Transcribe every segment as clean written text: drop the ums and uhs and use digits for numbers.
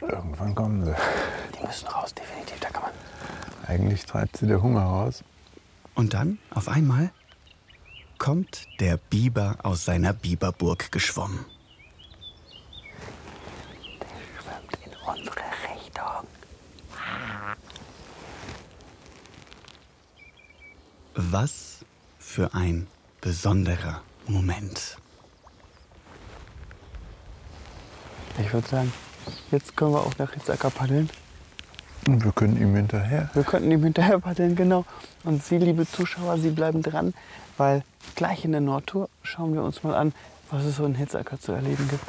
Irgendwann kommen sie. Die müssen raus, definitiv. Da kann man. Eigentlich treibt sie der Hunger raus. Und dann, auf einmal, kommt der Biber aus seiner Biberburg geschwommen. Der schwimmt in unsere Richtung. Was für ein besonderer Moment. Ich würde sagen, jetzt können wir auch nach Hitzacker paddeln. Und wir können ihm hinterher. Wir könnten ihm hinterher paddeln, genau. Und Sie, liebe Zuschauer, Sie bleiben dran, weil gleich in der Nordtour schauen wir uns mal an, was es so in Hitzacker zu erleben gibt.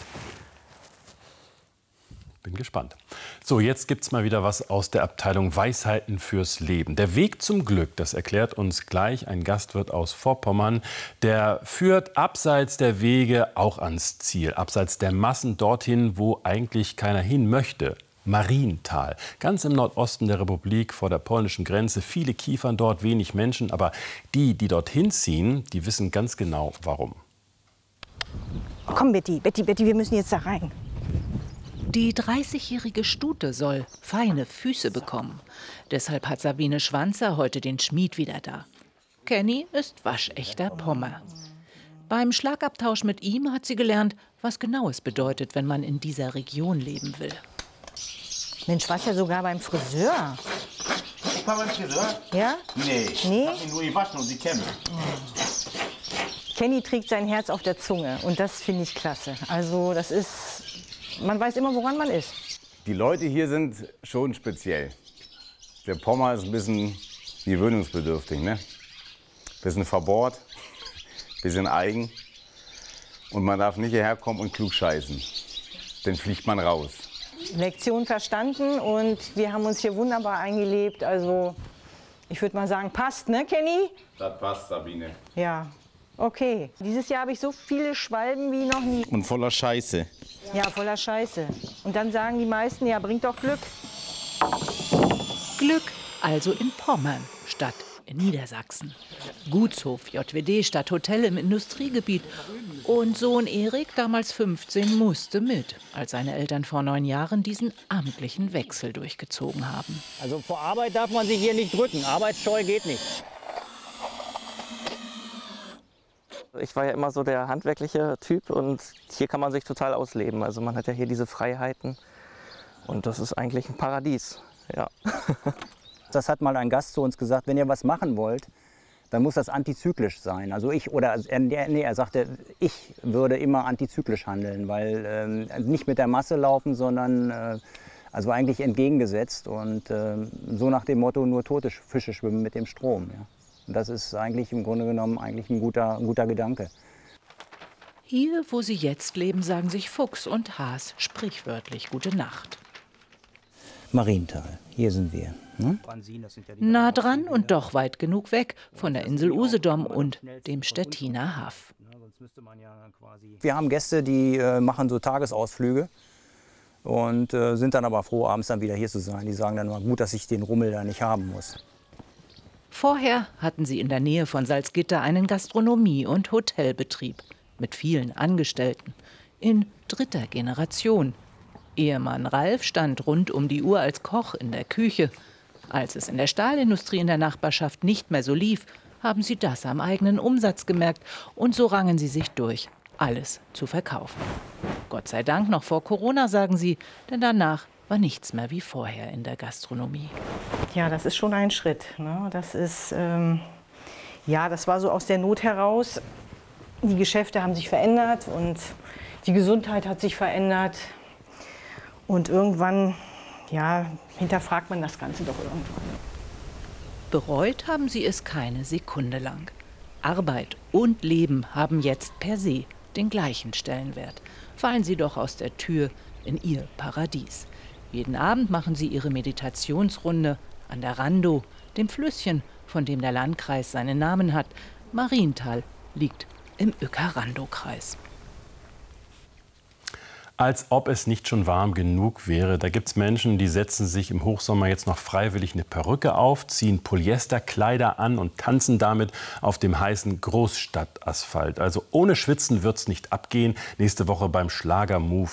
Bin gespannt. So, jetzt gibt's mal wieder was aus der Abteilung Weisheiten fürs Leben. Der Weg zum Glück, das erklärt uns gleich ein Gastwirt aus Vorpommern. Der führt abseits der Wege auch ans Ziel, abseits der Massen dorthin, wo eigentlich keiner hin möchte. Marienthal, ganz im Nordosten der Republik vor der polnischen Grenze. Viele Kiefern dort, wenig Menschen. Aber die dorthin ziehen, die wissen ganz genau, warum. Komm, Betty, wir müssen jetzt da rein. Die 30-jährige Stute soll feine Füße bekommen. Deshalb hat Sabine Schwanzer heute den Schmied wieder da. Kenny ist waschechter Pommer. Beim Schlagabtausch mit ihm hat sie gelernt, was genau es bedeutet, wenn man in dieser Region leben will. Mensch, warst ja sogar beim Friseur. Ich war beim Friseur? Ja? Nee. Nee? Ich hab ihn nur gewaschen und die Kämme. Kenny trägt sein Herz auf der Zunge und das finde ich klasse. Also das ist, man weiß immer, woran man ist. Die Leute hier sind schon speziell. Der Pommer ist ein bisschen gewöhnungsbedürftig, ne? Bisschen verbohrt, bisschen eigen. Und man darf nicht hierher kommen und klug scheißen. Dann fliegt man raus. Lektion verstanden und wir haben uns hier wunderbar eingelebt. Also ich würde mal sagen, passt, ne, Kenny? Das passt, Sabine. Ja, okay. Dieses Jahr habe ich so viele Schwalben wie noch nie. Und voller Scheiße. Ja, voller Scheiße. Und dann sagen die meisten, ja, bringt doch Glück. Glück also in Pommern statt in Niedersachsen. Gutshof, JWD statt Hotel im Industriegebiet. Und Sohn Erik, damals 15, musste mit, als seine Eltern vor 9 Jahren diesen amtlichen Wechsel durchgezogen haben. Also vor Arbeit darf man sich hier nicht drücken. Arbeitsscheu geht nicht. Ich war ja immer so der handwerkliche Typ und hier kann man sich total ausleben. Also man hat ja hier diese Freiheiten und das ist eigentlich ein Paradies. Ja. Das hat mal ein Gast zu uns gesagt, wenn ihr was machen wollt, dann muss das antizyklisch sein. Also er sagte, ich würde immer antizyklisch handeln, weil nicht mit der Masse laufen, sondern also eigentlich entgegengesetzt und so nach dem Motto, nur tote Fische schwimmen mit dem Strom. Ja. Und das ist eigentlich im Grunde genommen eigentlich ein guter Gedanke. Hier, wo sie jetzt leben, sagen sich Fuchs und Has sprichwörtlich gute Nacht. Marienthal, hier sind wir. Ne? Nah dran und doch weit genug weg von der Insel Usedom und dem Stettiner Haff. Wir haben Gäste, die machen so Tagesausflüge und sind dann aber froh, abends dann wieder hier zu sein. Die sagen dann mal, gut, dass ich den Rummel da nicht haben muss. Vorher hatten sie in der Nähe von Salzgitter einen Gastronomie- und Hotelbetrieb mit vielen Angestellten in 3. Generation. Ehemann Ralf stand rund um die Uhr als Koch in der Küche. Als es in der Stahlindustrie in der Nachbarschaft nicht mehr so lief, haben sie das am eigenen Umsatz gemerkt. Und so rangen sie sich durch, alles zu verkaufen. Gott sei Dank noch vor Corona, sagen sie, denn danach war nichts mehr wie vorher in der Gastronomie. Ja, das ist schon ein Schritt. Ne? Das ist, ja, das war so aus der Not heraus. Die Geschäfte haben sich verändert und die Gesundheit hat sich verändert. Und irgendwann, ja, hinterfragt man das Ganze doch irgendwann. Bereut haben sie es keine Sekunde lang. Arbeit und Leben haben jetzt per se den gleichen Stellenwert. Fallen sie doch aus der Tür in ihr Paradies. Jeden Abend machen sie ihre Meditationsrunde an der Randow, dem Flüsschen, von dem der Landkreis seinen Namen hat. Marienthal liegt im Uecker-Randow-Kreis. Als ob es nicht schon warm genug wäre. Da gibt es Menschen, die setzen sich im Hochsommer jetzt noch freiwillig eine Perücke auf, ziehen Polyesterkleider an und tanzen damit auf dem heißen Großstadtasphalt. Also ohne Schwitzen wird's nicht abgehen. Nächste Woche beim Schlagermove